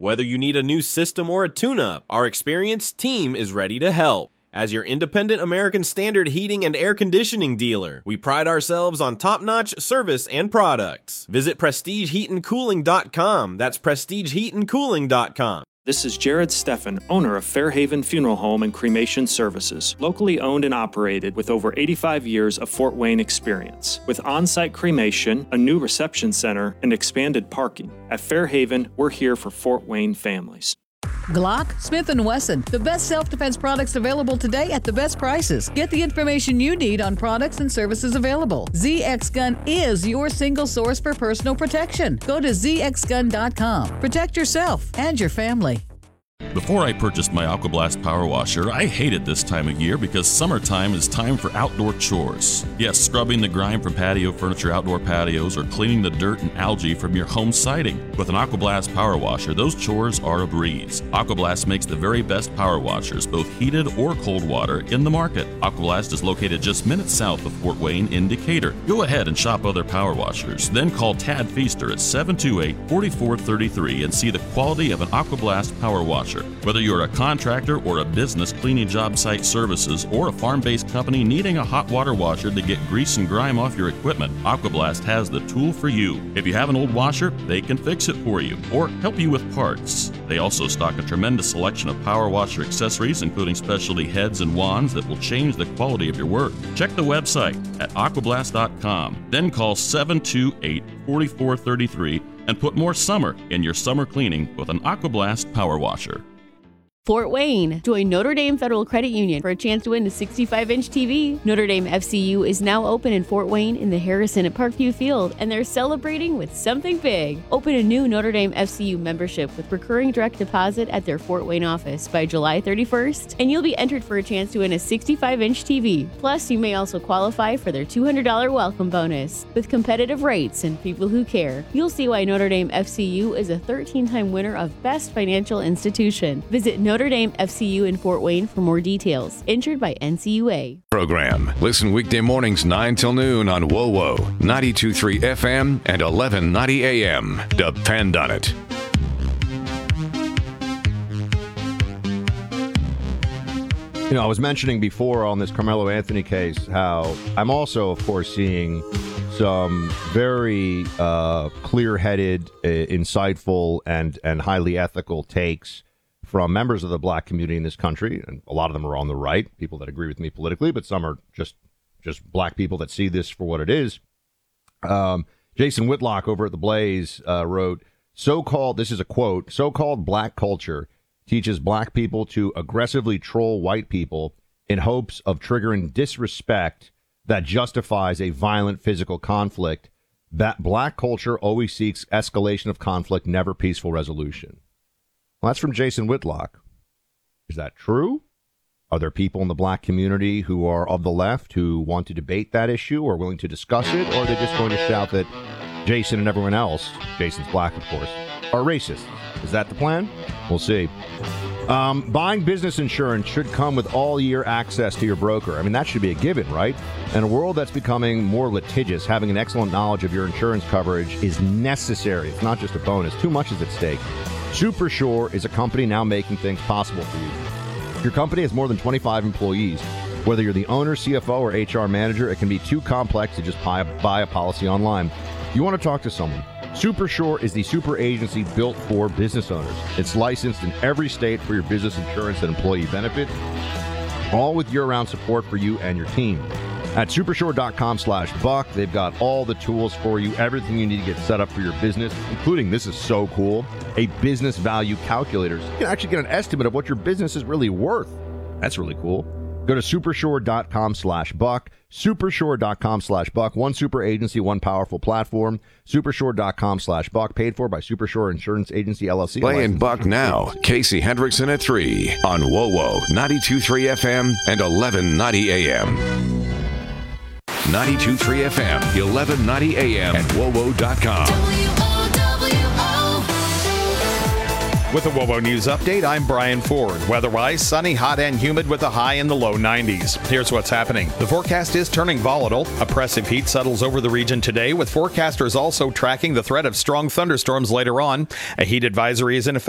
Whether you need a new system or a tune-up, our experienced team is ready to help. As your independent American Standard heating and air conditioning dealer, we pride ourselves on top-notch service and products. Visit PrestigeHeatandCooling.com. That's PrestigeHeatandCooling.com. This is Jared Steffen, owner of Fairhaven Funeral Home and Cremation Services, locally owned and operated with over 85 years of Fort Wayne experience. With on-site cremation, a new reception center, and expanded parking. At Fairhaven, we're here for Fort Wayne families. Glock, Smith & Wesson, the best self-defense products available today at the best prices. Get the information you need on products and services available. ZX Gun is your single source for personal protection. Go to zxgun.com. Protect yourself and your family. Before I purchased my AquaBlast Power Washer, I hated this time of year because summertime is time for outdoor chores. Yes, scrubbing the grime from patio furniture, outdoor patios, or cleaning the dirt and algae from your home siding. With an AquaBlast Power Washer, those chores are a breeze. AquaBlast makes the very best power washers, both heated or cold water, in the market. AquaBlast is located just minutes south of Fort Wayne in Decatur. Go ahead and shop other power washers, then call Tad Feaster at 728-4433 and see the quality of an AquaBlast Power Washer. Whether you're a contractor or a business cleaning job site services or a farm-based company needing a hot water washer to get grease and grime off your equipment, AquaBlast has the tool for you. If you have an old washer, they can fix it for you or help you with parts. They also stock a tremendous selection of power washer accessories, including specialty heads and wands that will change the quality of your work. Check the website at aquablast.com, then call 728-4433 and put more summer in your summer cleaning with an AquaBlast Power Washer. Fort Wayne. Join Notre Dame Federal Credit Union for a chance to win a 65-inch TV. Notre Dame FCU is now open in Fort Wayne in the Harrison at Parkview Field, and they're celebrating with something big. Open a new Notre Dame FCU membership with recurring direct deposit at their Fort Wayne office by July 31st, and you'll be entered for a chance to win a 65-inch TV. Plus, you may also qualify for their $200 welcome bonus. With competitive rates and people who care, you'll see why Notre Dame FCU is a 13-time winner of Best Financial Institution. Visit Notre Dame FCU in Fort Wayne for more details. Insured by NCUA. Program. Listen weekday mornings 9 till noon on WOWO, 92.3 FM and 1190 AM. Depend on it. You know, I was mentioning before on this Carmelo Anthony case how I'm also, of course, seeing some very clear-headed, insightful, and highly ethical takes from members of the black community in this country, and a lot of them are on the right, people that agree with me politically, but some are just black people that see this for what it is. Jason Whitlock over at The Blaze wrote, this is a quote, so-called black culture teaches black people to aggressively troll white people in hopes of triggering disrespect that justifies a violent physical conflict. That black culture always seeks escalation of conflict, never peaceful resolution. Well, that's from Jason Whitlock. Is that true? Are there people in the black community who are of the left who want to debate that issue or willing to discuss it? Or are they just going to shout that Jason and everyone else, Jason's black, of course, are racist? Is that the plan? We'll see. Buying business insurance should come with all-year access to your broker. I mean, that should be a given, right? In a world that's becoming more litigious, having an excellent knowledge of your insurance coverage is necessary. It's not just a bonus. Too much is at stake. Supersure is a company now making things possible for you. If your company has more than 25 employees, whether you're the owner, CFO, or HR manager, it can be too complex to just buy a policy online. You want to talk to someone. Supersure is the super agency built for business owners. It's licensed in every state for your business insurance and employee benefits, all with year-round support for you and your team. At supersure.com/buck, they've got all the tools for you, everything you need to get set up for your business, including, this is so cool, a business value calculator. So you can actually get an estimate of what your business is really worth. That's really cool. Go to supersure.com/buck, supersure.com/buck, one super agency, one powerful platform, supersure.com/buck, paid for by Supersure Insurance Agency, LLC. Playing Buck now, Casey Hendrickson at 3 on WOWO, 92.3 FM and 1190 AM. 92.3 FM, 1190 AM, and WOWO.com. With a WOWO News Update, I'm Brian Ford. Weather-wise, sunny, hot, and humid with a high in the low 90s. Here's what's happening. The forecast is turning volatile. Oppressive heat settles over the region today, with forecasters also tracking the threat of strong thunderstorms later on. A heat advisory is in effect